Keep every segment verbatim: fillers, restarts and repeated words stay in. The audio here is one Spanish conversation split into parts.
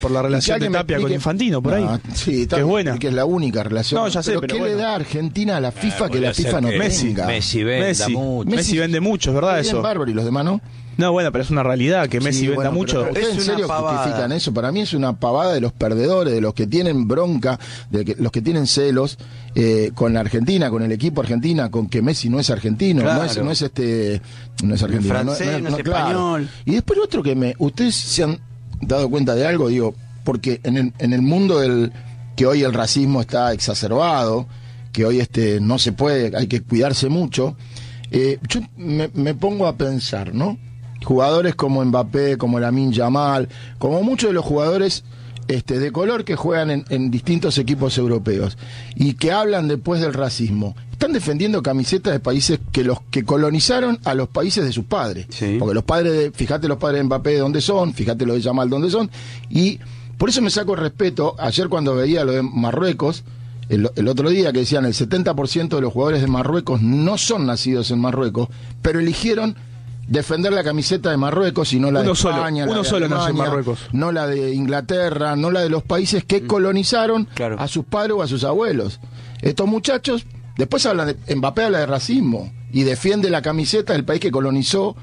por la relación de Tapia con Infantino, por ahí. No, sí, que es buena. Que es la única relación. No, ya sé, pero, pero ¿qué bueno. le da a Argentina a la FIFA Ah, que la FIFA no que Messi. tenga? Messi venda Messi. mucho. Messi, Messi vende mucho, es verdad Bien, eso. bárbaro, y los demás no. No, bueno, pero es una realidad que Messi Sí, venda bueno, mucho. pero ¿ustedes Es en una serio pavada. justifican eso? Para mí es una pavada de los perdedores, de los que tienen bronca, de que, los que tienen celos eh, con la Argentina, con el equipo Argentina, con que Messi no es argentino, Claro. no es, no es este, no es argentino, francés, no es claro. español. Y después lo otro que me, ustedes se han dado cuenta de algo, digo, porque en el, en el mundo del que hoy el racismo está exacerbado, que hoy este no se puede, hay que cuidarse mucho. Eh, yo me, me pongo a pensar, ¿no? Jugadores como Mbappé, como Lamine Yamal, como muchos de los jugadores este, de color que juegan en, en distintos equipos europeos y que hablan después del racismo, están defendiendo camisetas de países que los que colonizaron a los países de sus padres. Sí. Porque los padres de, fíjate los padres de Mbappé dónde son, fíjate los de Yamal dónde son, y por eso me saco respeto. Ayer cuando veía lo de Marruecos, El, el otro día que decían el setenta por ciento de los jugadores de Marruecos no son nacidos en Marruecos, pero eligieron defender la camiseta de Marruecos y no la Uno de solo, España, la uno de solo nació en Alemania, Marruecos. no la de Inglaterra, no la de los países que colonizaron Claro. a sus padres o a sus abuelos. Estos muchachos después hablan de, Mbappé habla de racismo y defiende la camiseta del país que colonizó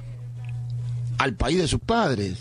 al país de sus padres,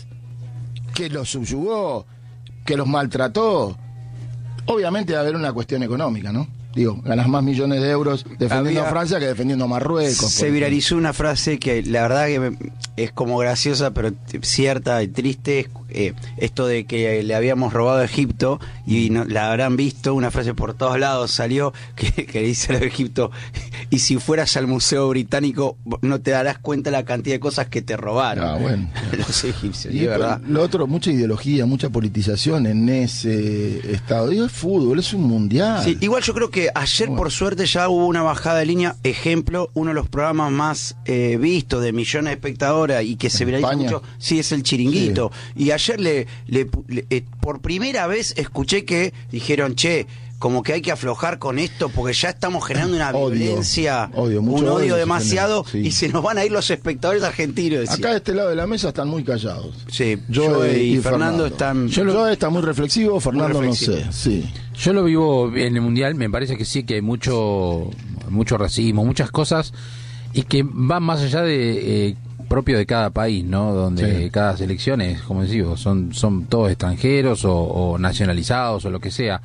que los subyugó, que los maltrató. Obviamente va a haber una cuestión económica, ¿no? Digo, ganas más millones de euros defendiendo Había- a Francia que defendiendo a Marruecos. Se por viralizó una frase que la verdad que me- es como graciosa, pero t- cierta y triste. Eh, esto de que le habíamos robado a Egipto y no, la habrán visto, una frase por todos lados salió que, que dice a Egipto: y si fueras al Museo Británico no te darás cuenta la cantidad de cosas que te robaron. Ah, bueno. Los egipcios, Y y es después, verdad. lo otro, mucha ideología, mucha politización en ese estado. Digo, es fútbol, es un mundial. Sí, igual yo creo que ayer Bueno. por suerte ya hubo una bajada de línea. Ejemplo, uno de los programas más eh, vistos de millones de espectadores y que se En viraliza España. mucho, sí, es el Chiringuito. Y ayer le, le, le- eh, por primera vez escuché que dijeron, che, como que hay que aflojar con esto porque ya estamos generando una Odio, violencia, odio, mucho un odio, odio se demasiado genera, sí. y se nos van a ir los espectadores argentinos. decía. Acá de este lado de la mesa están muy callados. Sí, Joe Joe y, y Fernando, Fernando. están... Yo lo... está muy reflexivo, Fernando reflexivo. no sé. Sí. Yo lo vivo en el Mundial, me parece que sí, que hay mucho mucho racismo, muchas cosas, y que van más allá de eh, propio de cada país, ¿no? Donde Sí. cada selección es, como decimos, son, son todos extranjeros o, o nacionalizados o lo que sea.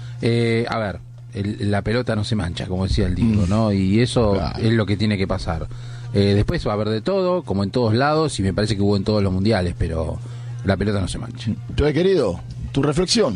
Eh, a ver, el- la pelota no se mancha, como decía el digo, ¿no? Y eso Claro. es lo que tiene que pasar. Eh, después va a haber de todo, como en todos lados, y me parece que hubo en todos los mundiales, pero la pelota no se mancha. Yo he querido, tu reflexión.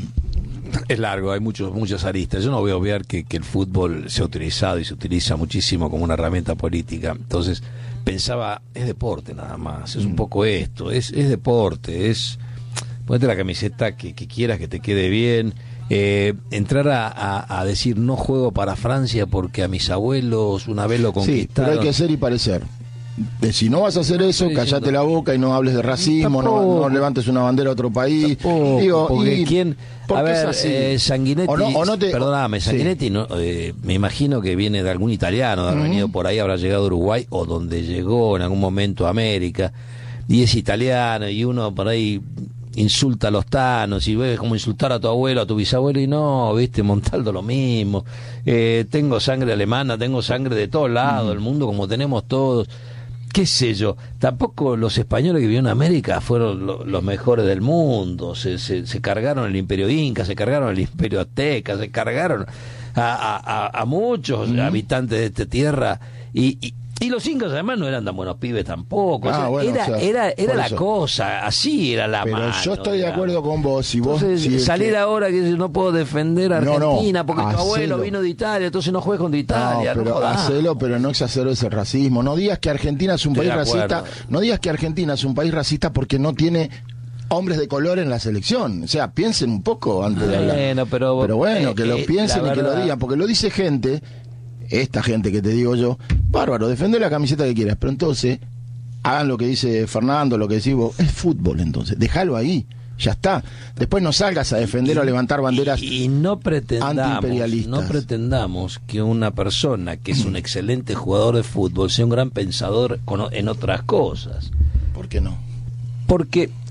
Es largo, hay muchos muchas aristas. Yo no voy a obviar que, que el fútbol se ha utilizado y se utiliza muchísimo como una herramienta política. Entonces pensaba, es deporte nada más, es un poco esto, es, es deporte, es ponete la camiseta que, que quieras, que te quede bien. Eh, entrar a, a, a decir no juego para Francia porque a mis abuelos una vez lo Sí, conquistaron. pero hay que ser y parecer. Eh, Si no vas a hacer eso, Estoy callate diciendo- la boca y no hables de racismo, no, Tampoco. no levantes una bandera a otro país. Tampoco, Digo, porque y- quién, ¿por a qué es ver, así? eh, Sanguinetti, O no- o no te- perdóname, sí. Sanguinetti, no, eh, me imagino que viene de algún italiano, de haber Ujú. venido por ahí, habrá llegado a Uruguay o donde llegó en algún momento a América, y es italiano, y uno por ahí insulta a los tanos, y ves como insultar a tu abuelo, a tu bisabuelo, y no, viste, Montaldo lo mismo. Eh, tengo sangre alemana, tengo sangre de todos lados, el mundo como tenemos todos. Qué sé yo, tampoco los españoles que vivieron en América fueron lo- los mejores del mundo, se, se, se cargaron el imperio inca, se cargaron el imperio azteca, se cargaron a, a, a- a muchos habitantes de esta tierra, y, y, y los incas además no eran tan buenos pibes tampoco. Ah, O sea, bueno, era, o sea, era, era por la eso. cosa, así era la Pero mano. yo estoy de digamos. acuerdo con vos. Si vos Entonces, si es salir que- ahora que no puedo defender a No, no, Argentina porque tu abuelo hacelo. vino de Italia, entonces no juegues contra Italia. No, No, pero jodas. hacelo, pero no exacerbes el racismo. No digas que Argentina es un Estoy país de acuerdo. racista. No digas que Argentina es un país racista porque no tiene hombres de color en la selección. O sea, piensen un poco antes de hablar. Bueno, pero- bueno, que eh, lo eh, piensen la y que lo verdad- digan, porque lo dice gente, esta gente que te digo yo, bárbaro, defende la camiseta que quieras, pero entonces hagan lo que dice Fernando, lo que decís vos, es fútbol entonces, déjalo ahí. Ya está. Después no salgas a defender o a levantar banderas. Y, y no pretendamos, antiimperialistas. no pretendamos que una persona que es un excelente jugador de fútbol sea un gran pensador con- en otras cosas. ¿Por qué no? Porque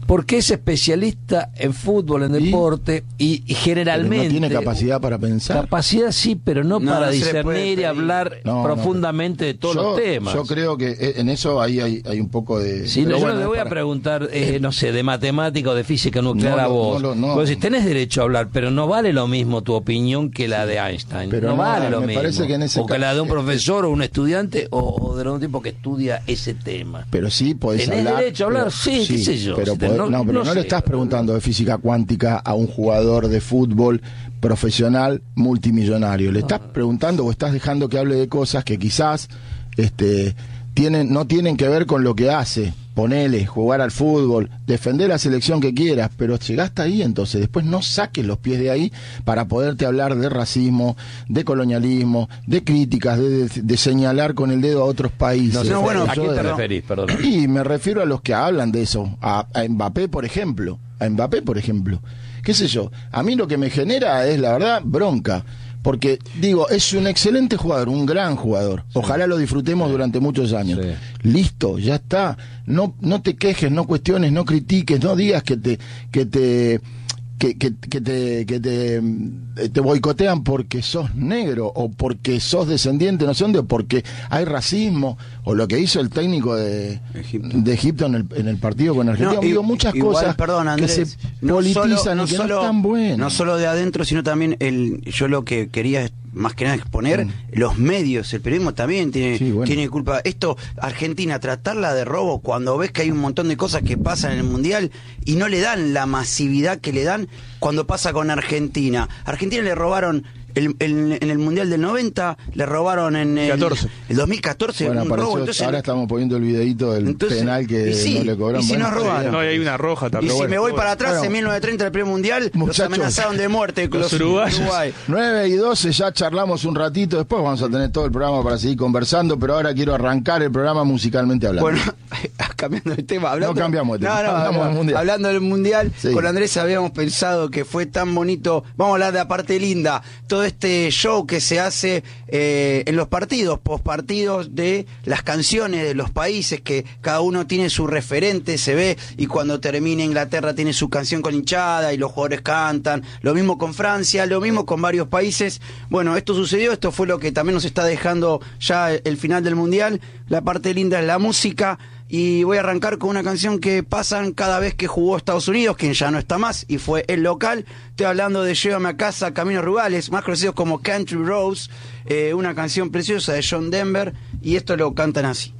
porque es especialista en fútbol, en ¿Y? deporte, y, y generalmente... Pero no tiene capacidad para pensar. Capacidad sí, pero no, No, para no se le puede discernir y pedir. hablar No, profundamente de todos yo, los temas. Yo creo que en eso ahí hay, hay un poco de... Sí, pero yo bueno, le voy para- a preguntar, eh, no sé, de matemática o de física nuclear No a lo- vos. no lo- no. Vos decís, tenés derecho a hablar, pero no vale lo mismo tu opinión que la de Einstein. Pero no, no, vale lo me mismo. parece que en ese o que la de un ca- profesor o un estudiante o, o de un tipo que estudia ese tema. Pero sí podés ¿Tenés hablar. derecho a hablar? pero- Sí, qué sé yo. Pero Si te- podés- no- no, pero no no, sé. le estás preguntando de física cuántica a un jugador de fútbol profesional multimillonario. Le estás preguntando o estás dejando que hable de cosas que quizás este, tienen, no tienen que ver con lo que hace. Ponele, jugar al fútbol, defender la selección que quieras, pero llegaste ahí, entonces después no saques los pies de ahí para poderte hablar de racismo, de colonialismo, de críticas, de, de- de señalar con el dedo a otros países. No, sé, No, bueno, ¿a Yo quién te de- referís? Perdón. y me refiero a los que hablan de eso, a, a Mbappé, por ejemplo, a Mbappé, por ejemplo. ¿Qué sé yo? A mí lo que me genera es, la verdad, bronca. Porque, digo, es un excelente jugador, un gran jugador. Ojalá lo disfrutemos durante muchos años. Sí. Listo, ya está. No, no te quejes, no cuestiones, no critiques, no digas que te, que te, que, que, que te, que te, te boicotean porque sos negro o porque sos descendiente, no sé dónde, o porque hay racismo, o lo que hizo el técnico de Egipto. de Egipto en el, en el partido con Argentina. No, Digo, i- muchas igual, cosas perdón, Andrés, que se no politizan solo- no y que solo- no están buenas. No solo de adentro, sino también el yo lo que quería es, más que nada exponer Mm. los medios, el periodismo también tiene, Sí, bueno. tiene culpa. Esto, Argentina, tratarla de robo cuando ves que hay un montón de cosas que pasan en el Mundial y no le dan la masividad que le dan cuando pasa con Argentina. A Argentina le robaron el, el- en el Mundial del noventa, le robaron en el, catorce. el dos mil catorce Bueno, un apareció- robo. Entonces, ahora estamos poniendo el videito del entonces- penal que y sí, no le cobran. y si Bueno, nos está robaron. bien. No, y hay una roja y también. si me voy para atrás, Bueno. en mil novecientos treinta, el primer mundial, Muchachos, los amenazaron de muerte con los los uruguayos. Uruguay. nueve y doce, ya charlamos un ratito, después vamos a tener todo el programa para seguir conversando, pero ahora quiero arrancar el programa musicalmente hablando. Bueno, cambiando de tema, hablando, No cambiamos de tema, no, no, hablamos del Mundial. hablando del mundial, Sí. con Andrés habíamos pensado que fue tan bonito. Vamos a hablar de la parte linda, todo este show que se hace eh, en los partidos, postpartidos, de las canciones de los países, que cada uno tiene su referente, se ve, y cuando termina Inglaterra tiene su canción con hinchada y los jugadores cantan. Lo mismo con Francia, lo mismo con varios países. Bueno, esto sucedió, esto fue lo que también nos está dejando ya el final del mundial. La parte linda es la música. Y voy a arrancar con una canción que pasan cada vez que jugó Estados Unidos, quien ya no está más, y fue el local. Estoy hablando de Llévame a casa, Caminos Rurales, más conocidos como Country Roads, eh, una canción preciosa de John Denver, y esto lo cantan así.